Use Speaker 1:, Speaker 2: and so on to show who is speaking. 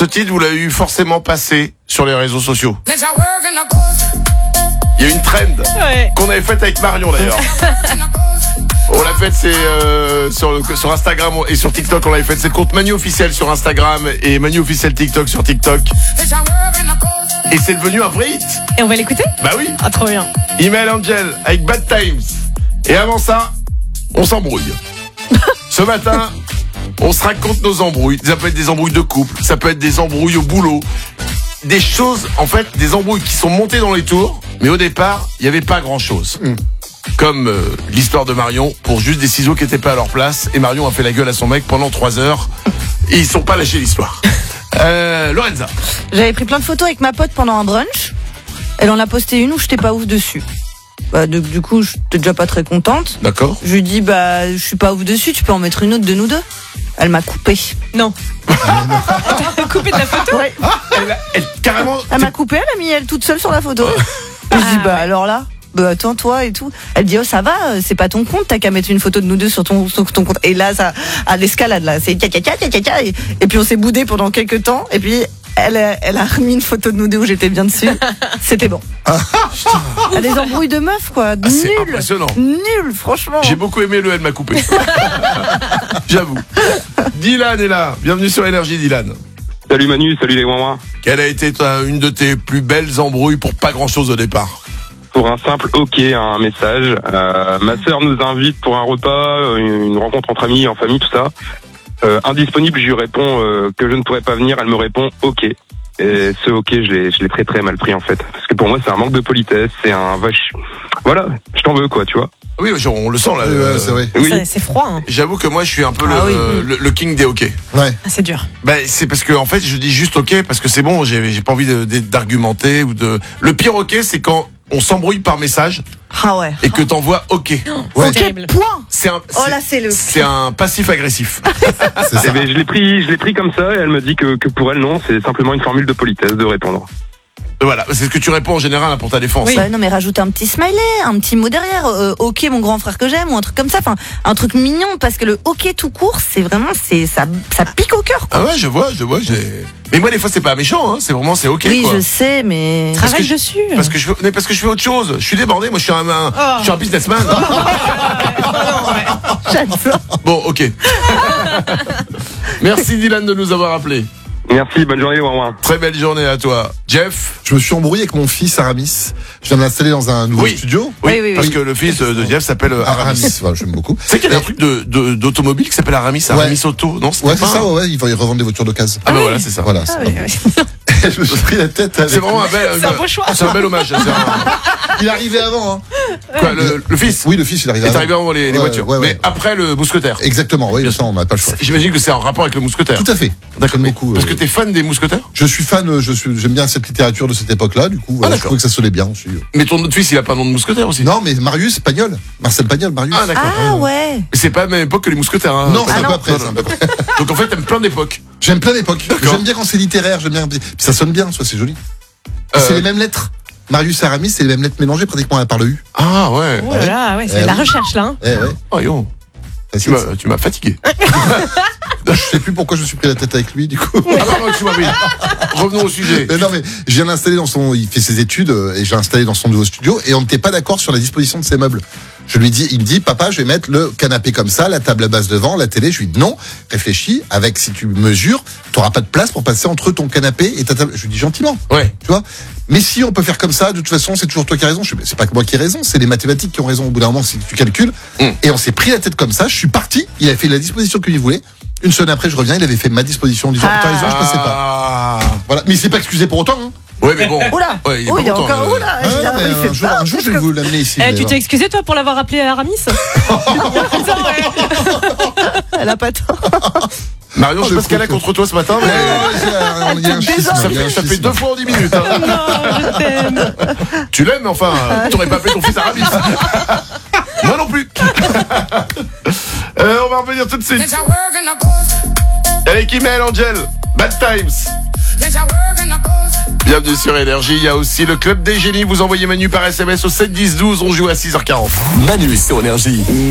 Speaker 1: Ce titre, vous l'avez eu forcément passé sur les réseaux sociaux. Il y a une trend qu'on avait faite avec Marion d'ailleurs. On l'a faite sur Instagram et sur TikTok. On l'avait faite, c'est le compte Manu officiel sur Instagram et Manu officiel TikTok sur TikTok. Et c'est devenu un vrai hit.
Speaker 2: Et on va l'écouter ?
Speaker 1: Bah oui.
Speaker 2: Ah, trop bien.
Speaker 1: Email Angel avec Bad Times. Et avant ça, on s'embrouille. Ce matin, on se raconte nos embrouilles. Ça peut être des embrouilles de couple, ça peut être des embrouilles au boulot. Des choses, en fait, des embrouilles qui sont montées dans les tours, mais au départ, il n'y avait pas grand-chose. Comme l'histoire de Marion, pour juste des ciseaux qui n'étaient pas à leur place, et Marion a fait la gueule à son mec pendant 3 heures, et ils sont pas lâchés l'histoire. Lorenza.
Speaker 3: J'avais pris plein de photos avec ma pote pendant un brunch. Elle en a posté une où j'étais pas ouf dessus. Bah, du coup, j'étais déjà pas très contente.
Speaker 1: D'accord.
Speaker 3: Je lui dis, je suis pas ouf dessus, tu peux en mettre une autre de nous deux. Elle m'a coupé.
Speaker 2: Non. T'as coupé de la photo ?
Speaker 3: Ouais.
Speaker 1: Carrément.
Speaker 3: Elle m'a coupé, elle a mis elle toute seule sur la photo. Je dis, alors là, attends, toi et tout. Elle dit, oh, ça va, c'est pas ton compte, t'as qu'à mettre une photo de nous deux sur ton compte. Et là, ça, à l'escalade, là, c'est caca. Et puis on s'est boudé pendant quelques temps, et puis elle a remis une photo de nous deux où j'étais bien dessus. C'était bon. Elle a des embrouilles de meufs, quoi.
Speaker 1: C'est
Speaker 3: Nul.
Speaker 1: impressionnant.
Speaker 3: Nul, franchement.
Speaker 1: J'ai beaucoup aimé le elle m'a coupé. J'avoue. Dylan est là. Bienvenue sur Énergie, Dylan.
Speaker 4: Salut Manu, salut les Wouah.
Speaker 1: Quelle a été une de tes plus belles embrouilles pour pas grand chose au départ?
Speaker 4: Pour un simple OK, un message. Ma sœur nous invite pour un repas, une rencontre entre amis, en famille, tout ça. Indisponible, je lui réponds que je ne pourrais pas venir. Elle me répond OK. Et ce OK, je l'ai très très mal pris en fait. Parce que pour moi, c'est un manque de politesse, c'est un vache. Voilà, je t'en veux quoi, tu vois.
Speaker 1: Oui, on le sent là.
Speaker 5: C'est vrai.
Speaker 1: Oui.
Speaker 2: C'est froid. Hein.
Speaker 1: J'avoue que moi, je suis un peu le king des OK.
Speaker 5: Ouais.
Speaker 2: Ah, c'est dur.
Speaker 1: C'est parce que en fait, je dis juste OK parce que c'est bon. J'ai pas envie d'argumenter ou de. Le pire OK, c'est quand on s'embrouille par message.
Speaker 3: Ah ouais.
Speaker 1: Et que t'envoies OK.
Speaker 2: C'est terrible.
Speaker 3: Point.
Speaker 1: C'est un passif agressif.
Speaker 5: C'est ça.
Speaker 4: Je l'ai pris comme ça et elle me dit que pour elle non, c'est simplement une formule de politesse de répondre.
Speaker 1: Voilà, c'est ce que tu réponds en général pour ta défense.
Speaker 3: Oui. Non mais rajoute un petit smiley, un petit mot derrière, OK mon grand frère que j'aime ou un truc comme ça, enfin un truc mignon parce que le OK tout court, c'est vraiment ça pique au cœur quoi.
Speaker 1: Ah ouais, je vois. Mais moi des fois c'est pas méchant, hein, c'est vraiment c'est OK.
Speaker 3: Oui,
Speaker 1: quoi.
Speaker 3: je sais mais
Speaker 2: Travaille dessus.
Speaker 1: Parce que je fais autre chose. Je suis débordé, moi je suis un businessman.
Speaker 3: j'adore.
Speaker 1: Bon, OK. Merci Dylan de nous avoir appelés.
Speaker 4: Merci, bonne journée les Wouah.
Speaker 1: Très belle journée à toi. Jeff.
Speaker 5: Je me suis embrouillé avec mon fils Aramis. Je viens de l'installer dans un nouveau studio.
Speaker 1: Oui, parce que le fils de Jeff s'appelle Aramis.
Speaker 5: Voilà, j'aime beaucoup.
Speaker 1: C'est qu'il y a un truc d'automobile qui s'appelle Aramis Auto, non?
Speaker 5: Ouais, c'est ça, ouais, ils revendent des voitures d'occasion.
Speaker 1: Ah bah voilà, c'est ça.
Speaker 5: Voilà. Je me suis pris la tête avec.
Speaker 1: C'est vraiment
Speaker 2: C'est un beau choix.
Speaker 1: C'est un bel hommage.
Speaker 5: Il arrivait avant, hein.
Speaker 1: Quoi, le fils?
Speaker 5: Oui, le fils, il arrivait
Speaker 1: est
Speaker 5: avant.
Speaker 1: arrivé avant les voitures.
Speaker 5: Ouais.
Speaker 1: Mais après le mousquetaire.
Speaker 5: Exactement, oui, ça, on n'a pas le choix.
Speaker 1: J'imagine que c'est en rapport avec le mousquetaire.
Speaker 5: Tout à fait.
Speaker 1: D'accord.
Speaker 5: J'aime beaucoup.
Speaker 1: Parce que t'es fan des mousquetaires?
Speaker 5: Je suis fan, j'aime bien cette littérature de cette époque-là, du coup, voilà, je trouvais que ça sonnait bien aussi.
Speaker 1: Mais ton autre fils, il a pas un nom de mousquetaire aussi?
Speaker 5: Non, mais Marius Pagnol. Marcel Pagnol, Marius.
Speaker 1: Ah, d'accord.
Speaker 3: Ah ouais.
Speaker 1: C'est pas à la même époque que les mousquetaires, hein.
Speaker 5: Non, c'est un peu
Speaker 3: non.
Speaker 5: après. c'est un peu après.
Speaker 1: Donc en fait, t'aimes plein d'époques.
Speaker 5: J'aime plein d'époques.
Speaker 1: D'accord.
Speaker 5: J'aime bien quand c'est littéraire, j'aime bien. Puis ça sonne bien, soit c'est joli. C'est les mêmes lettres. Marius et Aramis, c'est les mêmes lettres mélangées pratiquement par le U.
Speaker 1: Ah ouais.
Speaker 2: Oh là là, ouais, c'est de la recherche là. Hein.
Speaker 5: Eh ouais.
Speaker 1: Oh yo. Tu m'as fatigué.
Speaker 5: Je sais plus pourquoi je me suis pris la tête avec lui, du coup.
Speaker 1: Ah pardon, excuse-moi, oui. Revenons au sujet.
Speaker 5: Mais non, mais je viens d'installer il fait ses études et j'ai installé dans son nouveau studio et on n'était pas d'accord sur la disposition de ses meubles. Il me dit, papa, je vais mettre le canapé comme ça, la table à base devant, la télé. Je lui dis non, réfléchis, si tu mesures, t'auras pas de place pour passer entre ton canapé et ta table. Je lui dis gentiment.
Speaker 1: Ouais.
Speaker 5: Tu vois? Mais si on peut faire comme ça, de toute façon, c'est toujours toi qui as raison. C'est pas que moi qui ai raison, c'est les mathématiques qui ont raison au bout d'un moment si tu calcules. Et on s'est pris la tête comme ça, je suis parti, il a fait la disposition qu'il voulait. Une semaine après, je reviens, il avait fait ma disposition en disant, t'as raison, je passais pas. Voilà. Mais il s'est pas excusé pour autant, hein.
Speaker 1: Ouais, mais bon.
Speaker 3: Oula.
Speaker 1: Ouais, il est
Speaker 3: Oh,
Speaker 1: pas
Speaker 3: il est
Speaker 1: content,
Speaker 3: encore oula.
Speaker 5: Un jour, je vais vous l'amener ici.
Speaker 2: Tu t'es excusé toi pour l'avoir appelé Aramis?
Speaker 3: Elle a pas tort.
Speaker 1: Marion, je sais pas ce qu'elle a contre toi ce matin, mais
Speaker 5: Il y a un schisme, il y a un
Speaker 1: ça fait
Speaker 5: schisme.
Speaker 1: 2 fois en 10 minutes. Hein.
Speaker 2: Non, je t'aime.
Speaker 1: Tu l'aimes, mais enfin, t'aurais pas appelé ton fils Aramis. Moi non plus. On va revenir tout de suite. Avec Email Angel, Bad Times. Bienvenue sur Énergie. Il y a aussi le Club des Génies. Vous envoyez Manu par SMS au 7 10 12. On joue à 6h40.
Speaker 6: Manu sur Énergie.